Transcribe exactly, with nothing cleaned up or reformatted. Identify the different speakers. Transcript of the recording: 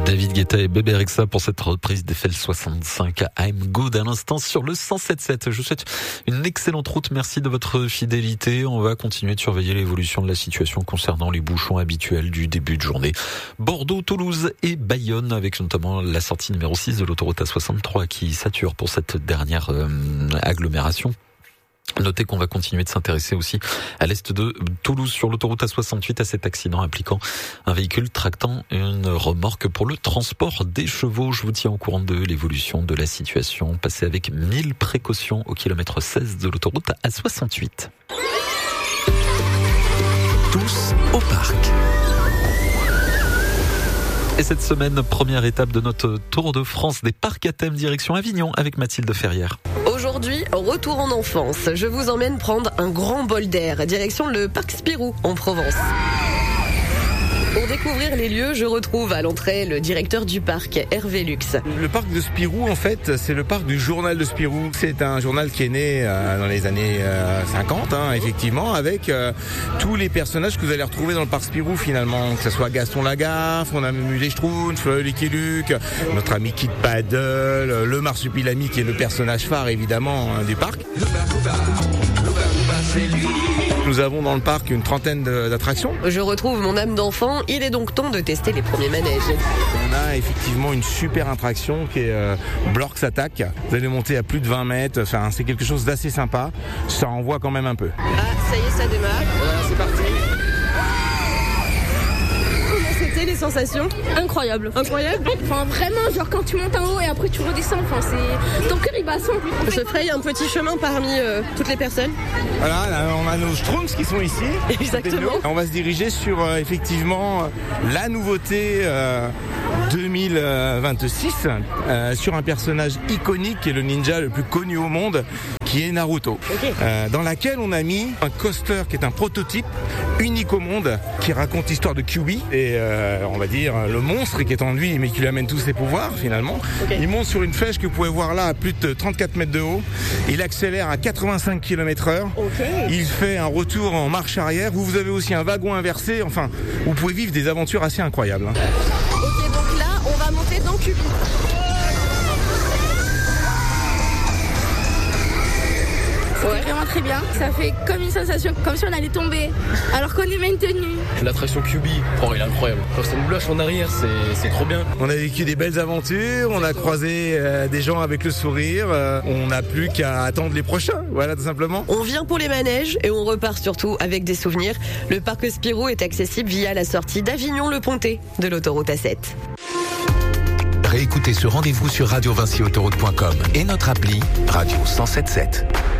Speaker 1: David Guetta et Bébé Rexha pour cette reprise d'Eiffel soixante-cinq à I'm Good à l'instant sur le cent sept sept. Je vous souhaite une excellente route. Merci de votre fidélité. On va continuer de surveiller l'évolution de la situation concernant les bouchons habituels du début de journée. Bordeaux, Toulouse et Bayonne avec notamment la sortie numéro six de l'autoroute A soixante-trois qui sature pour cette dernière euh, agglomération. Notez qu'on va continuer de s'intéresser aussi à l'est de Toulouse sur l'autoroute A soixante-huit à cet accident impliquant un véhicule tractant une remorque pour le transport des chevaux. Je vous tiens au courant de l'évolution de la situation. Passez avec mille précautions au kilomètre seize de l'autoroute A soixante-huit. Tous au parc. Et cette semaine, première étape de notre Tour de France des parcs à thème direction Avignon avec Mathilde Ferrière.
Speaker 2: Aujourd'hui, retour en enfance. Je vous emmène prendre un grand bol d'air, direction le parc Spirou en Provence. Pour découvrir les lieux, je retrouve à l'entrée le directeur du parc, Hervé Lux.
Speaker 3: Le parc de Spirou, en fait, c'est le parc du journal de Spirou. C'est un journal qui est né euh, dans les années euh, cinquante, hein, effectivement, avec euh, tous les personnages que vous allez retrouver dans le parc Spirou, finalement. Que ce soit Gaston Lagaffe, on a même eu les Schtroumpfs, Lucky Luke, notre ami Kid Paddle, le Marsupilami qui est le personnage phare, évidemment, hein, du parc. Nous avons dans le parc une trentaine d'attractions.
Speaker 2: Je retrouve mon âme d'enfant, il est donc temps de tester les premiers manèges.
Speaker 3: On a effectivement une super attraction qui est euh, Blorks Attack. Vous allez monter à plus de vingt mètres, enfin, c'est quelque chose d'assez sympa. Ça envoie quand même un peu.
Speaker 2: Ah, ça y est, ça démarre.
Speaker 3: Voilà, c'est parti.
Speaker 2: C'était les sensations?
Speaker 4: Incroyable.
Speaker 2: Incroyable?
Speaker 4: Enfin, vraiment, genre quand tu montes en haut et après tu redescends, enfin, c'est... ton cœur il bat à cent.
Speaker 2: On se fraye un petit chemin parmi euh, toutes les personnes.
Speaker 3: Voilà, là, on a nos Schtroumpfs qui sont ici.
Speaker 2: Exactement.
Speaker 3: On va se diriger sur euh, effectivement la nouveauté euh, deux mille vingt-six euh, sur un personnage iconique qui est le ninja le plus connu au monde, qui est Naruto.
Speaker 2: Okay.
Speaker 3: Euh, dans laquelle on a mis un coaster qui est un prototype unique au monde qui raconte l'histoire de Q B et euh, on va dire le monstre qui est en lui mais qui lui amène tous ses pouvoirs finalement. Okay. Il monte sur une flèche que vous pouvez voir là à plus de trente-quatre mètres de haut. Il accélère à quatre-vingt-cinq kilomètres heure.
Speaker 2: Okay.
Speaker 3: Il fait un retour en marche arrière. Vous avez aussi un wagon inversé. Enfin, vous pouvez vivre des aventures assez incroyables. Hein.
Speaker 2: Ok, donc là, on va monter dans Q B.
Speaker 4: Ouais, vraiment très bien. Ça fait comme une sensation, comme si on allait tomber, alors qu'on est maintenu.
Speaker 5: L'attraction Q B, oh, elle est incroyable. Quand c'est une blush en arrière, c'est, c'est trop bien.
Speaker 3: On a vécu des belles aventures, on a croisé euh, des gens avec le sourire. Euh, on n'a plus qu'à attendre les prochains, voilà tout simplement.
Speaker 2: On vient pour les manèges et on repart surtout avec des souvenirs. Le parc Spirou est accessible via la sortie d'Avignon-le-Pontet de l'autoroute A sept.
Speaker 6: Réécoutez ce rendez-vous sur radio vinci autoroute point com et notre appli Radio cent sept sept.